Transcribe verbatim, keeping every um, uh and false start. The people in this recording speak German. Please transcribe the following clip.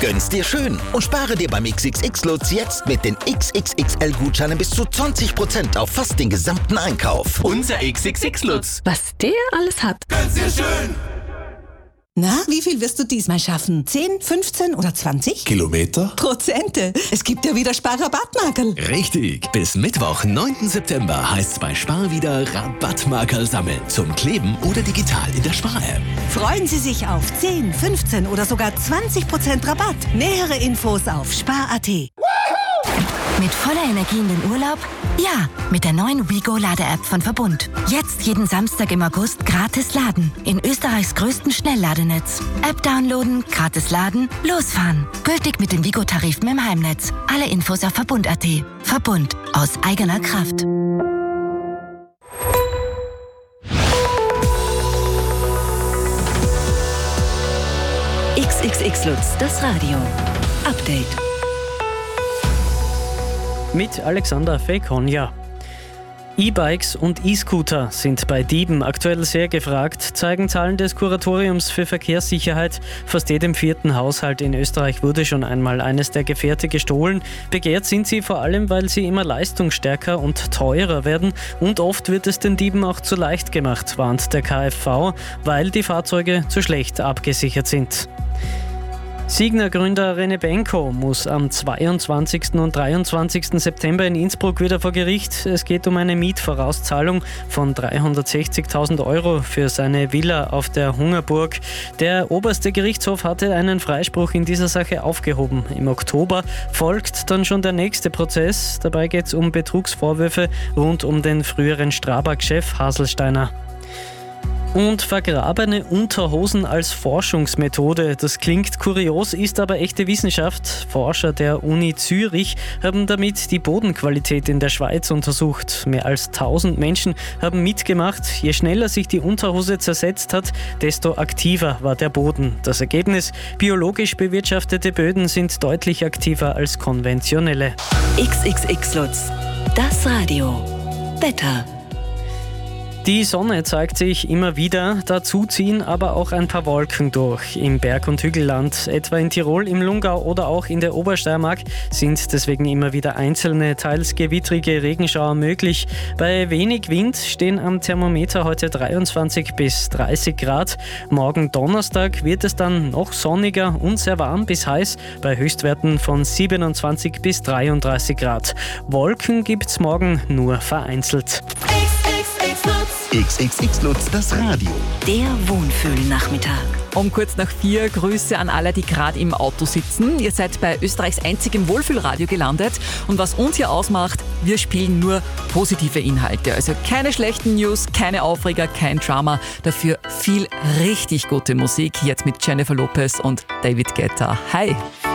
Gönn's dir schön und spare dir beim X X X-Lutz jetzt mit den X X X L-Gutscheinen bis zu zwanzig Prozent auf fast den gesamten Einkauf. Unser X X X-Lutz. Was der alles hat. Gönn's dir schön. Na, wie viel wirst du diesmal schaffen? zehn, fünfzehn oder zwanzig? Kilometer? Prozente. Es gibt ja wieder Spar-Rabattmarkerl. Richtig. Bis Mittwoch, neunten September heißt's bei Spar wieder Rabattmarkerl sammeln. Zum Kleben oder digital in der Spar-App. Freuen Sie sich auf zehn, fünfzehn oder sogar zwanzig Prozent Rabatt. Nähere Infos auf spar punkt at. Mit voller Energie in den Urlaub? Ja, mit der neuen WeGo-Lade-App von Verbund. Jetzt jeden Samstag im August gratis laden. In Österreichs größten Schnellladenetz. App downloaden, gratis laden, losfahren. Gültig mit den WeGo-Tarifen im Heimnetz. Alle Infos auf verbund punkt at. Verbund. Aus eigener Kraft. X X X-Lutz, das Radio. Update. Mit Alexander Fekonja. E-Bikes und E-Scooter sind bei Dieben aktuell sehr gefragt, zeigen Zahlen des Kuratoriums für Verkehrssicherheit. Fast jedem vierten Haushalt in Österreich wurde schon einmal eines der Gefährte gestohlen. Begehrt sind sie vor allem, weil sie immer leistungsstärker und teurer werden und oft wird es den Dieben auch zu leicht gemacht, warnt der K F V, weil die Fahrzeuge zu schlecht abgesichert sind. Signa-Gründer René Benko muss am zweiundzwanzigsten und dreiundzwanzigsten September in Innsbruck wieder vor Gericht. Es geht um eine Mietvorauszahlung von dreihundertsechzigtausend Euro für seine Villa auf der Hungerburg. Der oberste Gerichtshof hatte einen Freispruch in dieser Sache aufgehoben. Im Oktober folgt dann schon der nächste Prozess. Dabei geht es um Betrugsvorwürfe rund um den früheren Strabag-Chef Haselsteiner. Und vergrabene Unterhosen als Forschungsmethode. Das klingt kurios, ist aber echte Wissenschaft. Forscher der Uni Zürich haben damit die Bodenqualität in der Schweiz untersucht. Mehr als tausend Menschen haben mitgemacht. Je schneller sich die Unterhose zersetzt hat, desto aktiver war der Boden. Das Ergebnis: biologisch bewirtschaftete Böden sind deutlich aktiver als konventionelle. X X X-Lutz, das Radio. Wetter. Die Sonne zeigt sich immer wieder, dazu ziehen aber auch ein paar Wolken durch. Im Berg- und Hügelland, etwa in Tirol, im Lungau oder auch in der Obersteiermark, sind deswegen immer wieder einzelne, teils gewittrige Regenschauer möglich. Bei wenig Wind stehen am Thermometer heute dreiundzwanzig bis dreißig Grad. Morgen Donnerstag wird es dann noch sonniger und sehr warm bis heiß, bei Höchstwerten von siebenundzwanzig bis dreiunddreißig Grad. Wolken gibt's morgen nur vereinzelt. X X X-Lutz, das Radio. Der Wohnfühl-Nachmittag. Um kurz nach vier Grüße an alle, die gerade im Auto sitzen. Ihr seid bei Österreichs einzigem Wohlfühlradio gelandet. Und was uns hier ausmacht, wir spielen nur positive Inhalte. Also keine schlechten News, keine Aufreger, kein Drama. Dafür viel richtig gute Musik. Jetzt mit Jennifer Lopez und David Guetta. Hi!